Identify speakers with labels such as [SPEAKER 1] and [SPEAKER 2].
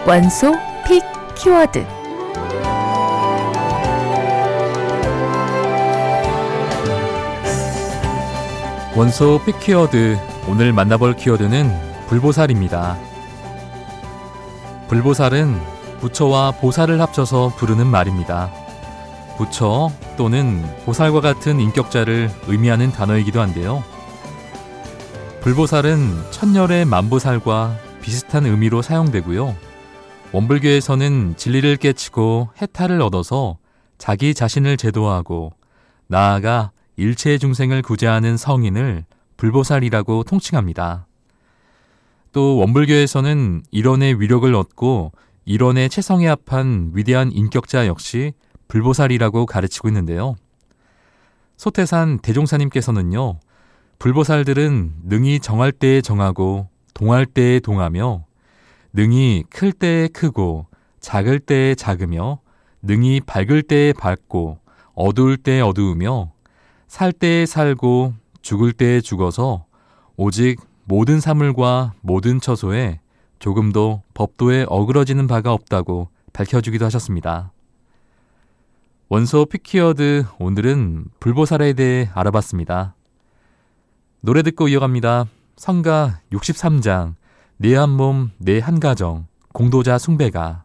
[SPEAKER 1] 원소 픽 키워드.
[SPEAKER 2] 원소 픽 키워드. 오늘 만나볼 키워드는 불보살입니다. 불보살은 부처와 보살을 합쳐서 부르는 말입니다. 부처 또는 보살과 같은 인격자를 의미하는 단어이기도 한데요. 불보살은 천열의 만보살과 비슷한 의미로 사용되고요. 원불교에서는 진리를 깨치고 해탈을 얻어서 자기 자신을 제도하고 나아가 일체 중생을 구제하는 성인을 불보살이라고 통칭합니다. 또 원불교에서는 일원의 위력을 얻고 일원의 체성에 합한 위대한 인격자 역시 불보살이라고 가르치고 있는데요. 소태산 대종사님께서는요, 불보살들은 능히 정할 때에 정하고 동할 때에 동하며 능히 클 때에 크고 작을 때에 작으며 능히 밝을 때에 밝고 어두울 때에 어두우며 살 때에 살고 죽을 때에 죽어서 오직 모든 사물과 모든 처소에 조금도 법도에 어그러지는 바가 없다고 밝혀주기도 하셨습니다. 원소 픽키워드, 오늘은 불보살에 대해 알아봤습니다. 노래 듣고 이어갑니다. 성가 63장 내 한 몸 내 한 가정 공도자 숭배가.